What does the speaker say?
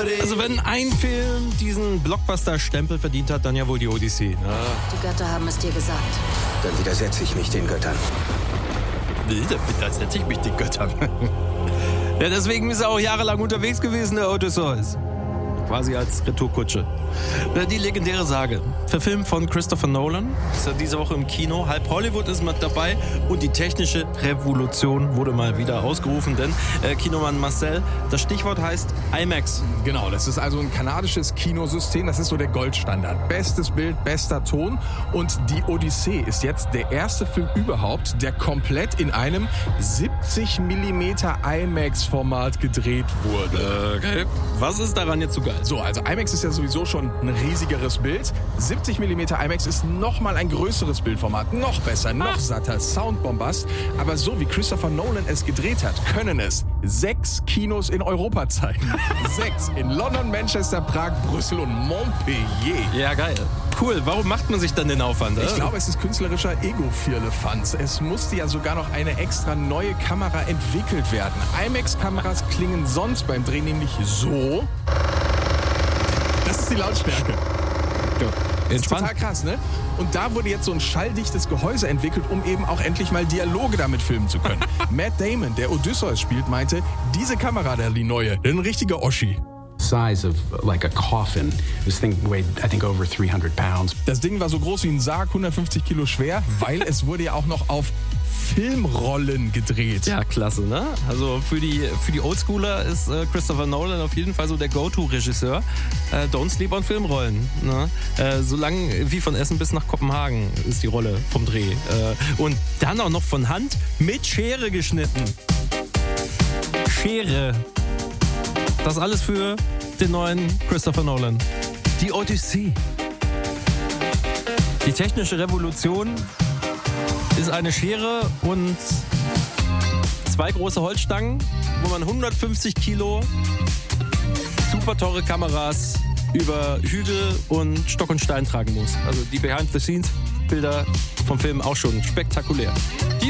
Also wenn ein Film diesen Blockbuster-Stempel verdient hat, dann ja wohl die Odyssee. Ne? Die Götter haben es dir gesagt. Dann widersetze ich mich den Göttern. Da setze ich mich den Göttern. Ja, deswegen ist er auch jahrelang unterwegs gewesen, der Odysseus. Quasi als Retourkutsche. Die legendäre Sage. Verfilmt von Christopher Nolan. Ist ja diese Woche im Kino. Halb Hollywood ist mit dabei. Und die technische Revolution wurde mal wieder ausgerufen. Denn Kinomann Marcel, das Stichwort heißt IMAX. Genau, das ist also ein kanadisches Kinosystem. Das ist so der Goldstandard. Bestes Bild, bester Ton. Und die Odyssee ist jetzt der erste Film überhaupt, der komplett in einem 70 mm IMAX-Format gedreht wurde. Okay. Was ist daran jetzt so geil? So, also IMAX ist ja sowieso schon ein riesigeres Bild. 70 mm IMAX ist nochmal ein größeres Bildformat. Noch besser, noch satter, Soundbombast. Aber so wie Christopher Nolan es gedreht hat, können es 6 Kinos in Europa zeigen. 6 in London, Manchester, Prag, Brüssel und Montpellier. Ja, geil. Cool. Warum macht man sich dann den Aufwand? Ich glaube, es ist künstlerischer Ego-Firlefanz. Es musste ja sogar noch eine extra neue Kamera entwickelt werden. IMAX-Kameras klingen sonst beim Drehen nämlich so. Das ist die Lautstärke. Das ist total krass, ne? Und da wurde jetzt so ein schalldichtes Gehäuse entwickelt, um eben auch endlich mal Dialoge damit filmen zu können. Matt Damon, der Odysseus spielt, meinte, diese Kamera, die neue, ein richtiger Oschi. Size of like a coffin. This thing weighed, I think, over 300 pounds. Das Ding war so groß wie ein Sarg, 150 Kilo schwer, weil es wurde ja auch noch auf Filmrollen gedreht. Ja, klasse, ne? Also für die Oldschooler ist Christopher Nolan auf jeden Fall so der Go-To-Regisseur. Don't sleep on Filmrollen. Ne? So lang wie von Essen bis nach Kopenhagen ist die Rolle vom Dreh. Und dann auch noch von Hand mit Schere geschnitten. Schere. Das alles für den neuen Christopher Nolan. Die Odyssee. Die technische Revolution ist eine Schere und 2 große Holzstangen, wo man 150 Kilo super teure Kameras über Hügel und Stock und Stein tragen muss. Also die Behind-the-Scenes-Bilder vom Film auch schon spektakulär. Die